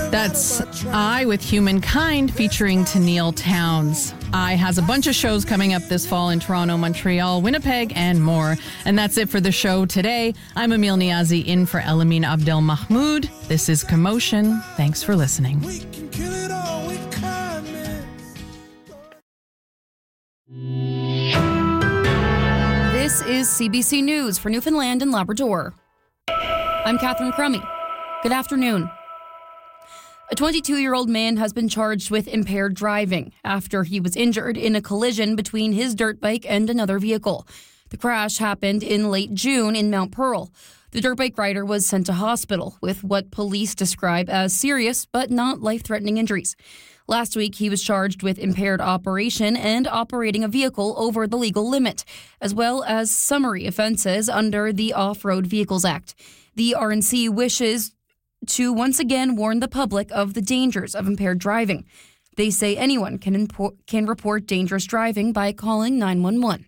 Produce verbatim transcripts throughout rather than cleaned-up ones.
That's I with Humankind featuring Tennille Townes. I has a bunch of shows coming up this fall in Toronto, Montreal, Winnipeg, and more. And that's it for the show today. I'm Emil Niazi in for Elamine Abdel Mahmoud. This is Commotion. Thanks for listening. We can kill it all with kindness. This is C B C News for Newfoundland and Labrador. I'm Catherine Crummy. Good afternoon. A twenty-two-year-old man has been charged with impaired driving after he was injured in a collision between his dirt bike and another vehicle. The crash happened in late June in Mount Pearl. The dirt bike rider was sent to hospital with what police describe as serious but not life-threatening injuries. Last week, he was charged with impaired operation and operating a vehicle over the legal limit, as well as summary offenses under the Off-Road Vehicles Act. The R N C wishes to once again warn the public of the dangers of impaired driving. They say anyone can impo- can report dangerous driving by calling nine one one.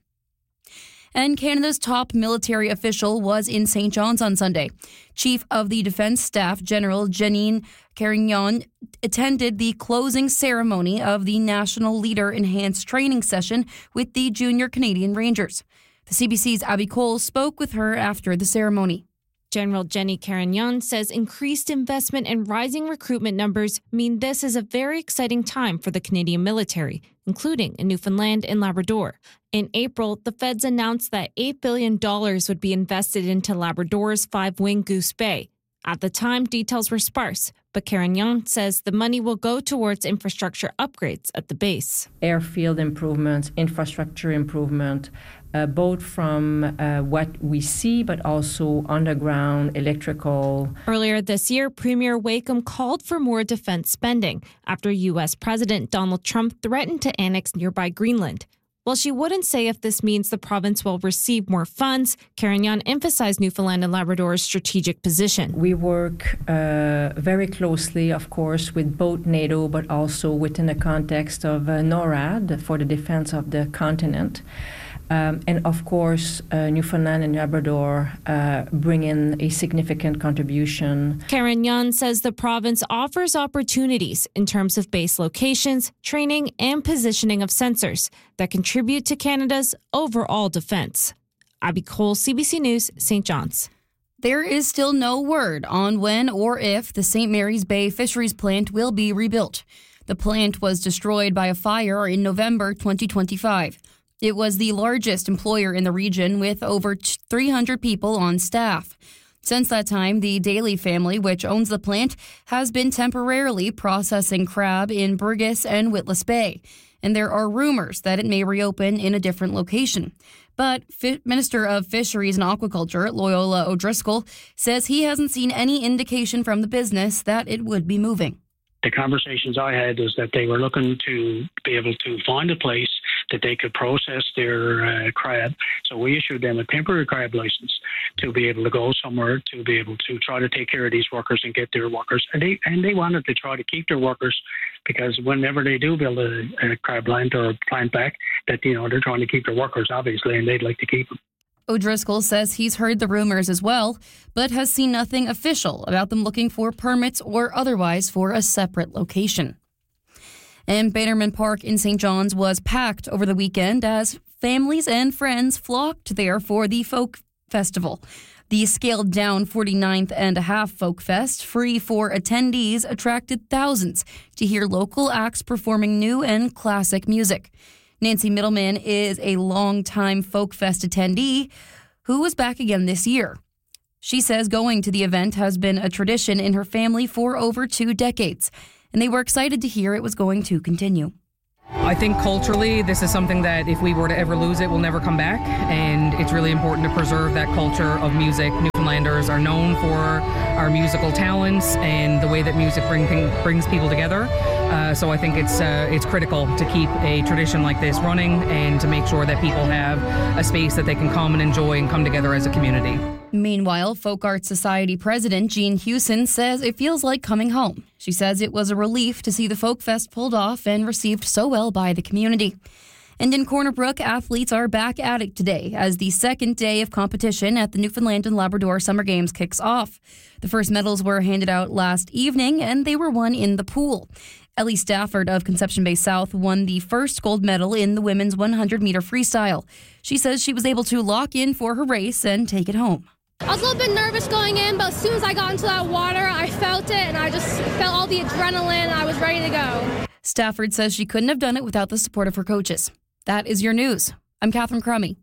And Canada's top military official was in Saint John's on Sunday. Chief of the Defence Staff General Janine Carignan attended the closing ceremony of the National Leader Enhanced Training Session with the Junior Canadian Rangers. The C B C's Abby Cole spoke with her after the ceremony. General Jenny Carignan says increased investment and rising recruitment numbers mean this is a very exciting time for the Canadian military, including in Newfoundland and Labrador. In April, the feds announced that eight billion dollars would be invested into Labrador's five-wing Goose Bay. At the time, details were sparse, but Carignan says the money will go towards infrastructure upgrades at the base. Airfield improvements, infrastructure improvement, uh, both from uh, what we see, but also underground, electrical. Earlier this year, Premier Wakeham called for more defense spending after U S President Donald Trump threatened to annex nearby Greenland. While she wouldn't say if this means the province will receive more funds, Carignan emphasized Newfoundland and Labrador's strategic position. We work uh, very closely, of course, with both NATO, but also within the context of uh, NORAD for the defense of the continent. Um, and of course, uh, Newfoundland and Labrador uh, bring in a significant contribution. Carignan says the province offers opportunities in terms of base locations, training, and positioning of sensors that contribute to Canada's overall defense. Abby Cole, C B C News, Saint John's. There is still no word on when or if the Saint Mary's Bay Fisheries Plant will be rebuilt. The plant was destroyed by a fire in November twenty twenty-five. It was the largest employer in the region with over three hundred people on staff. Since that time, the Daly family, which owns the plant, has been temporarily processing crab in Burgess and Witless Bay, and there are rumors that it may reopen in a different location. But F- Minister of Fisheries and Aquaculture, Loyola O'Driscoll, says he hasn't seen any indication from the business that it would be moving. The conversations I had is that they were looking to be able to find a place that they could process their uh, crab. So we issued them a temporary crab license to be able to go somewhere to be able to try to take care of these workers and get their workers. And they and they wanted to try to keep their workers because whenever they do build a, a crab plant or a plant back, that, you know, they're trying to keep their workers, obviously, and they'd like to keep them. O'Driscoll says he's heard the rumors as well, but has seen nothing official about them looking for permits or otherwise for a separate location. And Bannerman Park in Saint John's was packed over the weekend as families and friends flocked there for the Folk Festival. The scaled-down forty-ninth and a half Folk Fest, free for attendees, attracted thousands to hear local acts performing new and classic music. Nancy Middleman is a longtime Folk Fest attendee who was back again this year. She says going to the event has been a tradition in her family for over two decades, and they were excited to hear it was going to continue. I think culturally, this is something that if we were to ever lose it, will never come back. And it's really important to preserve that culture of music. Newfoundlanders are known for our musical talents and the way that music bring, brings people together. Uh, so I think it's uh, it's critical to keep a tradition like this running and to make sure that people have a space that they can come and enjoy and come together as a community. Meanwhile, Folk Arts Society President Jean Hewson says it feels like coming home. She says it was a relief to see the Folk Fest pulled off and received so well by the community. And in Corner Brook, athletes are back at it today as the second day of competition at the Newfoundland and Labrador Summer Games kicks off. The first medals were handed out last evening, and they were won in the pool. Ellie Stafford of Conception Bay South won the first gold medal in the women's one hundred meter freestyle. She says she was able to lock in for her race and take it home. I was a little bit nervous going in, but as soon as I got into that water, I felt it, and I just felt all the adrenaline. I was ready to go. Stafford says she couldn't have done it without the support of her coaches. That is your news. I'm Catherine Crummy.